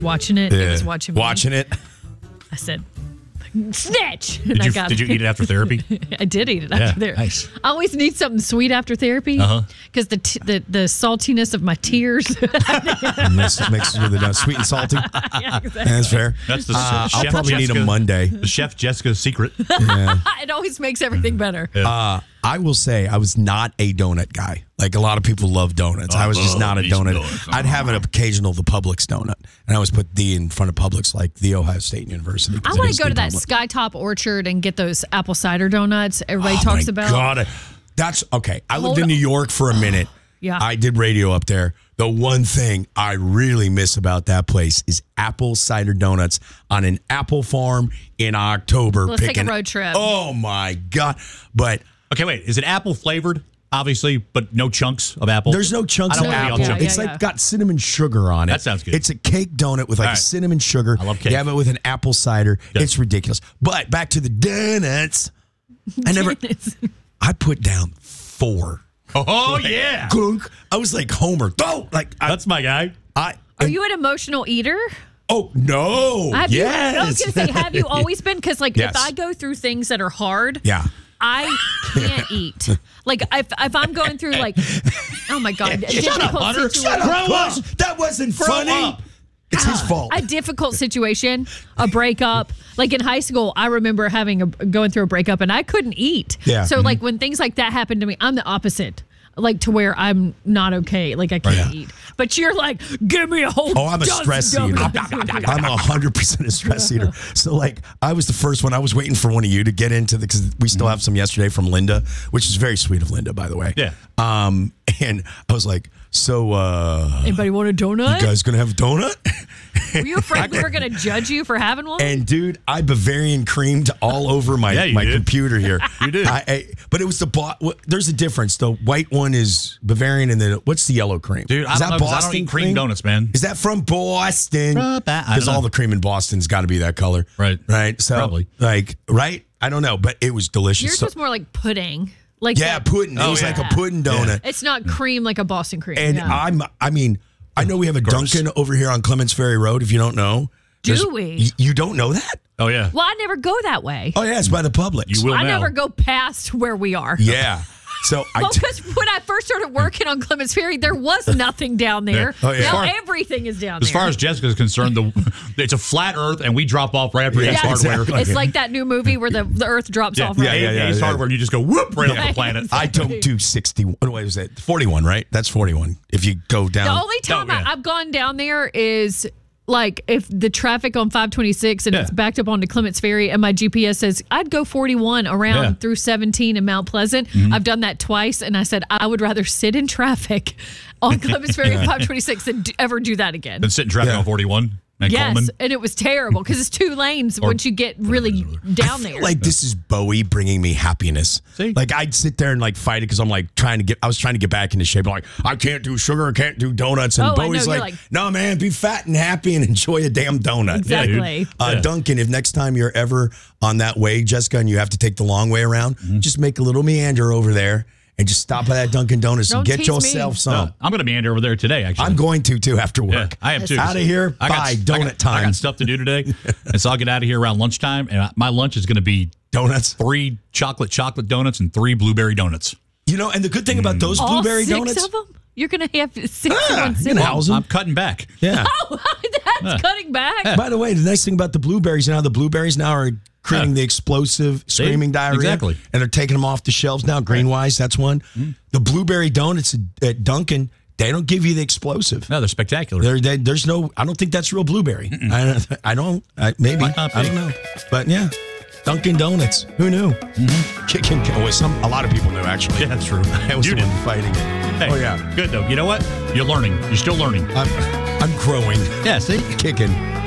watching it. It was watching me. Watching it. I said, snitch. And Did you eat it after therapy? I did eat it after therapy. Nice. I always need something sweet after therapy because the saltiness of my tears. Mixes with it sweet and salty. Yeah, exactly. That's fair. That's the I'll Chef probably need Jessica, them Monday. The Chef Jessica's secret. Yeah. It always makes everything better. I will say I was not a donut guy. Like a lot of people love donuts. I was just not a donut. I'd have an occasional the Publix donut, and I always put the in front of Publix, like the Ohio State University. I want to go to that Skytop Orchard and get those apple cider donuts everybody talks about. God, that's okay. I lived in New York for a minute. Yeah, I did radio up there. The one thing I really miss about that place is apple cider donuts on an apple farm in October. Let's take a road trip. Oh my God! But okay, wait. Is it apple flavored? Obviously, but no chunks of apple. There's no chunks of apple. It's like got cinnamon sugar on it. That sounds good. It's a cake donut with like cinnamon sugar. I love cake. You have it with an apple cider. Good. It's ridiculous. But back to the donuts. I put down 4. Oh yeah. I was like Homer. Oh, that's my guy. Are you an emotional eater? Oh no! I was Yes. gonna say, have you always been? Because if I go through things that are hard, I can't eat. Like if I'm going through oh my God, Shut up, Hunter. Shut up. That wasn't funny. It's his fault. A difficult situation, a breakup. Like in high school, I remember going through a breakup and I couldn't eat. Yeah. So like when things like that happen to me, I'm the opposite. Like to where I'm not okay. Like I can't eat. But you're like, give me a whole I'm a stress eater. I'm 100% a stress eater. So like I was the first one. I was waiting for one of you to get into because we still have some yesterday from Linda, which is very sweet of Linda, by the way. Yeah. And I was like, so anybody want a donut? You guys gonna have a donut? Were you afraid we were gonna judge you for having one? And dude, I Bavarian creamed all over my computer here. You did. But it was there's a difference. The white one is Bavarian, and then what's the yellow cream? Dude, I don't eat cream donuts, man. Is that from Boston? Because all the cream in Boston's got to be that color, right? So probably right. I don't know, but it was delicious. Yours was more like pudding. Pudding. It was like a pudding donut. Yeah. It's not cream like a Boston cream. And I know we have a Dunkin' over here on Clements Ferry Road, if you don't know. Do we? You don't know that? Oh, yeah. Well, I never go that way. Oh, yeah, it's by the Publix. You will I now. never go past where we are. Yeah. So because when I first started working on Clements Ferry, there was nothing down there. Oh, yeah. Now everything is down there. As far as Jessica's concerned, it's a flat Earth, and we drop off right after Ace Hardware. Exactly. It's like that new movie where the Earth drops off. Right? Ace Hardware, and you just go whoop right off the planet. I don't do 61. What was it? 41, right? That's 41. If you go down. The only time I've gone down there is like if the traffic on 526 and it's backed up onto Clements Ferry and my GPS says I'd go 41 around through 17 in Mount Pleasant. I've done that twice and I said I would rather sit in traffic on Clements Ferry at 526 than ever do that again. Than sit in traffic on 41? Yes, and it was terrible because it's 2 lanes once you get really down there. Like this is Bowie bringing me happiness. See? Like I'd sit there and like fight it because I'm like I was trying to get back into shape. I'm like, I can't do sugar, I can't do donuts. And Bowie's like, no man, be fat and happy and enjoy a damn donut. Exactly. Duncan, if next time you're ever on that way, Jessica, and you have to take the long way around, just make a little meander over there. And just stop by that Dunkin' Donuts and get yourself some. No, I'm going to meander over there today, actually. I'm going to, too, after work. Yeah, I am, too. Out of here. Bye. Donut time. I got stuff to do today. And so I'll get out of here around lunchtime. And my lunch is going to be donuts, 3 chocolate donuts and 3 blueberry donuts. You know, and the good thing about those blueberry donuts. All 6 of them? You're going to have 6 in one sitting. I'm cutting back. Yeah. Oh, that's cutting back. By the way, the nice thing about the blueberries now are creating the explosive screaming diarrhea. Exactly. And they're taking them off the shelves now. Greenwise, that's one. The blueberry donuts at Dunkin', they don't give you the explosive. No, they're spectacular. There's no, I don't think that's real blueberry. Maybe. I don't know. But yeah. Dunkin' Donuts. Who knew? Kicking. A lot of people knew, actually. Yeah, that's true. I was the one fighting it. Hey, oh, yeah. Good, though. You know what? You're learning. You're still learning. I'm growing. Yeah, see? Kicking.